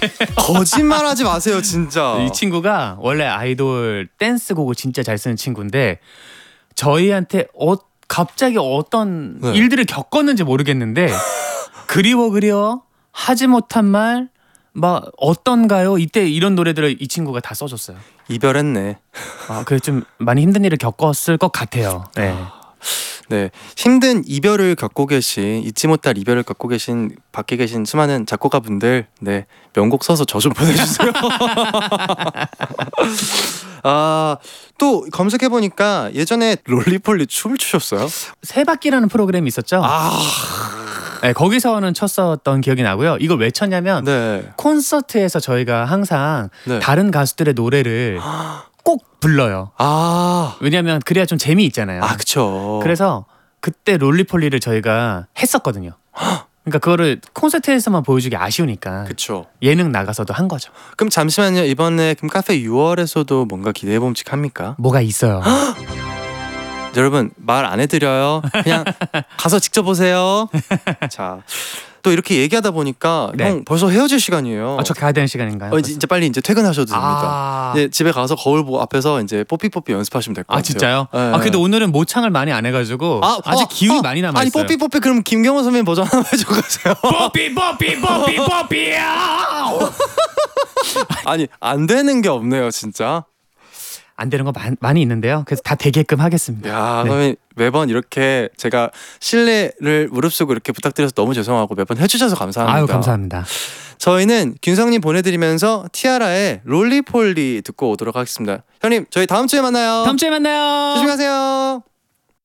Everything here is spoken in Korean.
거짓말하지 마세요 진짜. 이 친구가 원래 아이돌 댄스곡을 진짜 잘 쓰는 친구인데 저희한테 갑자기 어떤 네. 일들을 겪었는지 모르겠는데 그리워 하지 못한 말 막 어떤가요? 이때 이런 노래들을 이 친구가 다 써줬어요. 이별했네. 그래 좀 많이 힘든 일을 겪었을 것 같아요. 네. 네, 힘든 이별을 겪고 계신, 잊지 못할 이별을 겪고 계신 밖에 계신 수많은 작곡가분들, 네, 명곡 써서 저 좀 보내주세요. 또 검색해 보니까 예전에 롤리폴리 춤을 추셨어요? 세 바퀴라는 프로그램이 있었죠. 네, 거기서는 쳤었던 기억이 나고요. 이걸 왜 쳤냐면 네. 콘서트에서 저희가 항상 네. 다른 가수들의 노래를 꼭 불러요. 왜냐하면 그래야 좀 재미있잖아요. 그쵸. 그래서 그때 롤리폴리를 저희가 했었거든요. 그러니까 그거를 콘서트에서만 보여주기 아쉬우니까 그쵸. 예능 나가서도 한 거죠. 그럼 잠시만요. 이번에 금카페 6월에서도 뭔가 기대해 봄직합니까? 뭐가 있어요. 여러분 말 안 해드려요. 그냥 가서 직접 보세요. 자, 또 이렇게 얘기하다 보니까 네. 형 벌써 헤어질 시간이에요. 저 가야 되는 시간인가요? 이제 빨리 퇴근하셔도 됩니다. 이제 집에 가서 거울 보고 앞에서 이제 뽀삐뽀삐 연습하시면 될 것 같아요. 진짜요? 네. 그래도 오늘은 모창을 많이 안 해가지고 아직 기운이 많이 남아 있어요. 아니 뽀삐뽀삐 그럼 김경호 선배님 버전 하나 해줘 가세요. 뽀삐뽀삐뽀삐뽀삐야. 아니 안 되는 게 없네요 진짜. 안 되는 거 많이 있는데요. 그래서 다 되게끔 하겠습니다. 야, 네. 그러면 매번 이렇게 제가 신뢰를 무릅쓰고 이렇게 부탁드려서 너무 죄송하고 매번 해주셔서 감사합니다. 아유 감사합니다. 저희는 균성님 보내드리면서 티아라의 롤리폴리 듣고 오도록 하겠습니다. 형님 저희 다음 주에 만나요. 다음 주에 만나요. 조심히 가세요.